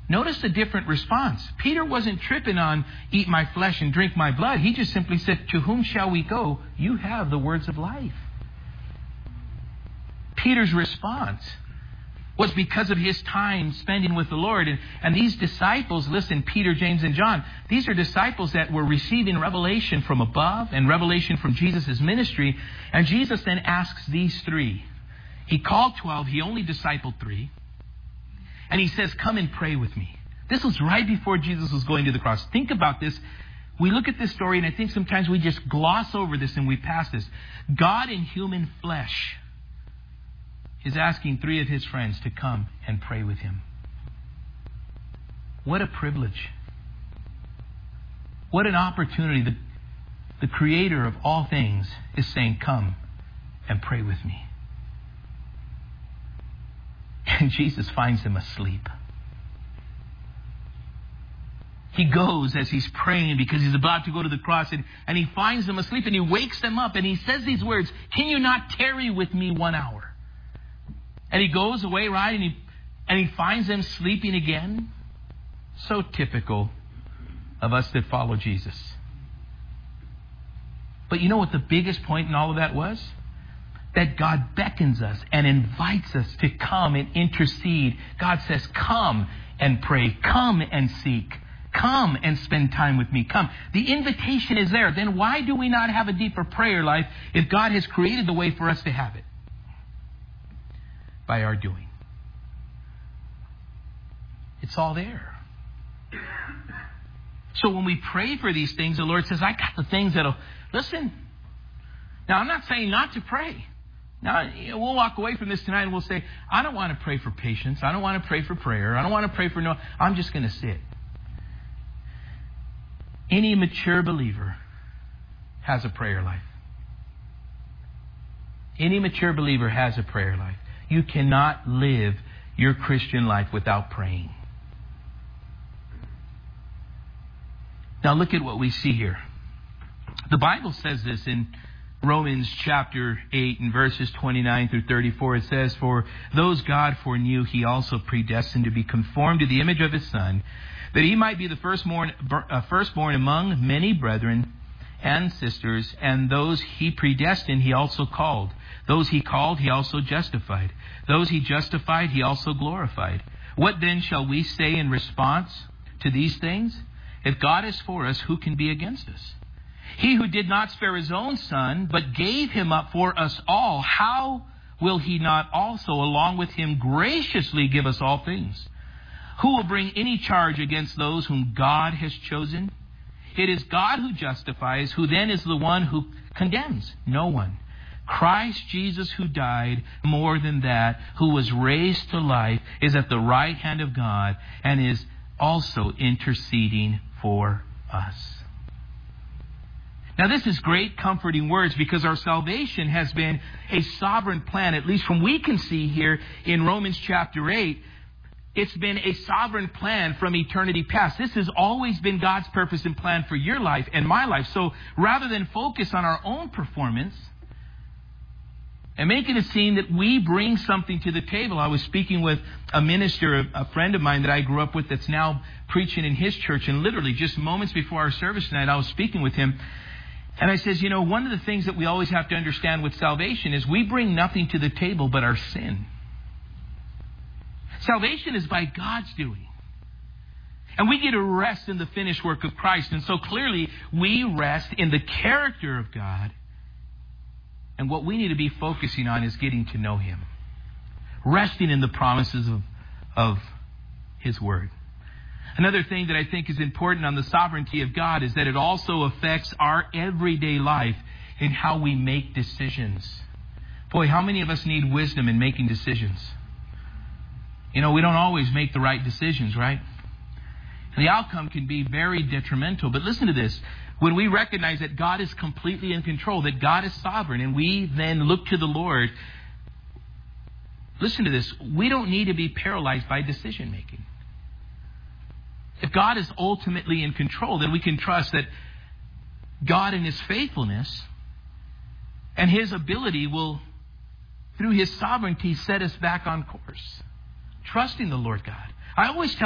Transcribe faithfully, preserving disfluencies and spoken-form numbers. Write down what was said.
Notice a different response. Peter wasn't tripping on eat my flesh and drink my blood. He just simply said, to whom shall we go? You have the words of life. Peter's response was because of his time spending with the Lord. And, and these disciples, listen, Peter, James, and John, these are disciples that were receiving revelation from above and revelation from Jesus' ministry. And Jesus then asks these three. He called twelve. He only discipled three. And he says, come and pray with me. This was right before Jesus was going to the cross. Think about this. We look at this story, and I think sometimes we just gloss over this and we pass this. God in human flesh is asking three of his friends to come and pray with him. What a privilege. What an opportunity. The, the Creator of all things is saying, come and pray with me. And Jesus finds them asleep. He goes as he's praying because he's about to go to the cross, and, and he finds them asleep, and he wakes them up, and he says these words, can you not tarry with me one hour? And he goes away, right, and he, and he finds them sleeping again. So typical of us that follow Jesus. But you know what the biggest point in all of that was? That God beckons us and invites us to come and intercede. God says, come and pray. Come and seek. Come and spend time with me. Come. The invitation is there. Then why do we not have a deeper prayer life if God has created the way for us to have it? By our doing. It's all there. So when we pray for these things, the Lord says, I got the things that'll... Listen. Now, I'm not saying not to pray. Now, you know, we'll walk away from this tonight and we'll say, I don't want to pray for patience. I don't want to pray for prayer. I don't want to pray for no... I'm just going to sit. Any mature believer has a prayer life. Any mature believer has a prayer life. You cannot live your Christian life without praying. Now look at what we see here. The Bible says this in Romans chapter eight and verses twenty-nine through thirty-four. It says, for those God foreknew, he also predestined to be conformed to the image of his Son, that he might be the firstborn, uh, firstborn among many brethren and sisters. And those he predestined, he also called. Those he called, he also justified. Those he justified, he also glorified. What then shall we say in response to these things? If God is for us, who can be against us? He who did not spare his own Son, but gave him up for us all, how will he not also, along with him, graciously give us all things? Who will bring any charge against those whom God has chosen? It is God who justifies. Who then is the one who condemns? No one. Christ Jesus, who died, more than that, who was raised to life, is at the right hand of God and is also interceding for us. Now this is great comforting words, because our salvation has been a sovereign plan, at least from we can see here in Romans chapter eight. It's been a sovereign plan from eternity past. This has always been God's purpose and plan for your life and my life. So rather than focus on our own performance and making it seem that we bring something to the table. I was speaking with a minister, a friend of mine that I grew up with, that's now preaching in his church. And literally just moments before our service tonight, I was speaking with him. And I says, you know, one of the things that we always have to understand with salvation is we bring nothing to the table but our sin. Salvation is by God's doing. And we get to rest in the finished work of Christ. And so clearly we rest in the character of God. And what we need to be focusing on is getting to know him. Resting in the promises of, of his word. Another thing that I think is important on the sovereignty of God is that it also affects our everyday life in how we make decisions. Boy, how many of us need wisdom in making decisions? You know, we don't always make the right decisions, right? And the outcome can be very detrimental. But listen to this. When we recognize that God is completely in control, that God is sovereign, and we then look to the Lord, listen to this. We don't need to be paralyzed by decision making. If God is ultimately in control, then we can trust that God in his faithfulness and his ability will, through his sovereignty, set us back on course. Trusting the Lord God. I always tell